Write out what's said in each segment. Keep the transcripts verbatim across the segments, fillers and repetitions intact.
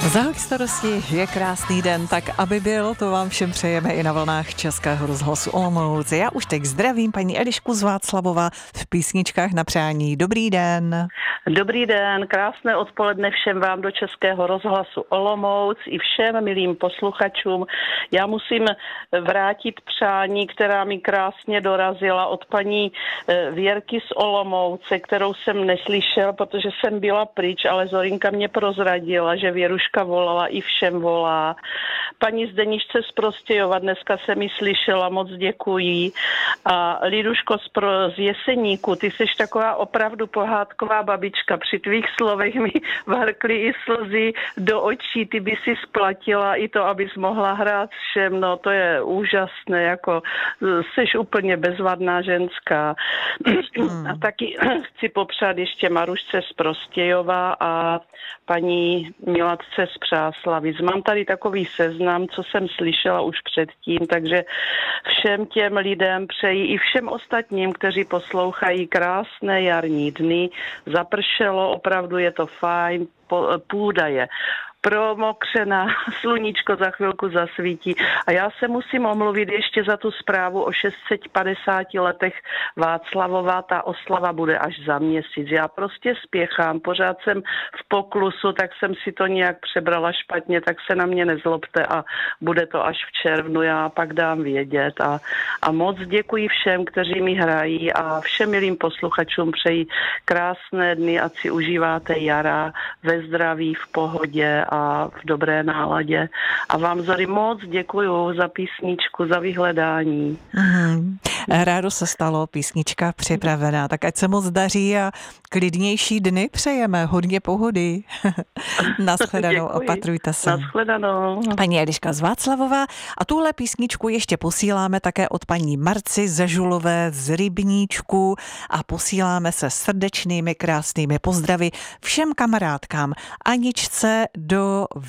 Za hoď starosti je krásný den, tak aby byl, to vám všem přejeme i na vlnách Českého rozhlasu Olomouc. Já už teď zdravím paní Elišku z Václavova v písničkách na přání. Dobrý den. Dobrý den, krásné odpoledne všem vám do Českého rozhlasu Olomouc i všem milým posluchačům. Já musím vrátit přání, která mi krásně dorazila od paní Věrky z Olomouce, kterou jsem neslyšel, protože jsem byla pryč, ale Zorinka mě prozradila, že Věruška volala i všem volá. Paní Zdeničce z Prostějova, dneska jsem ji slyšela, moc děkuji. A Liduško z, Pro, z Jeseníku, ty jsi taková opravdu pohádková babička. Při tvých slovech mi varkly i slzy do očí, ty by si splatila i to, abys mohla hrát všem. No to je úžasné, jako jsi úplně bezvadná ženská. Hmm. A taky chci popřát ještě Marušce z Prostějova a paní Milatce z Přáslavic. Mám tady takový seznam, co jsem slyšela už předtím, takže všem těm lidem přeji i všem ostatním, kteří poslouchají krásné jarní dny. Zapršelo, opravdu je to fajn, půda je promokřená, sluníčko za chvilku zasvítí. A já se musím omluvit ještě za tu zprávu o šest set padesáti letech Václavova. Ta oslava bude až za měsíc. Já prostě spěchám, pořád jsem v poklusu, tak jsem si to nějak přebrala špatně, tak se na mě nezlobte a bude to až v červnu. Já pak dám vědět. A, a moc děkuji všem, kteří mi hrají a všem milým posluchačům přeji krásné dny, ať si užíváte jara ve zdraví, v pohodě a v dobré náladě. A vám, Zory, moc děkuju za písničku, za vyhledání. Mm, rádo se stalo, písnička připravená, tak ať se moc daří a klidnější dny přejeme, hodně pohody. Naschledanou, opatrujte se. Naschledanou. Paní Eliška z Václavova a tuhle písničku ještě posíláme také od paní Marci ze Žulové z Rybníčku a posíláme se srdečnými, krásnými pozdravy všem kamarádkám. Aničce do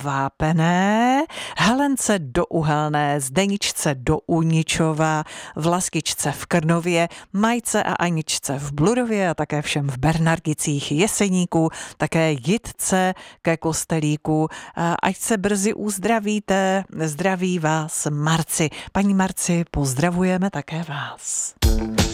Vápené, Helence do Uhelné, Zdeničce do Uničova, Vlaskičce v Krnově, Majce a Aničce v Bludově a také všem v Bernardicích, Jeseníku, také Jitce ke Kostelíku. Ať se brzy uzdravíte, zdraví vás Marci. Paní Marci, pozdravujeme také vás.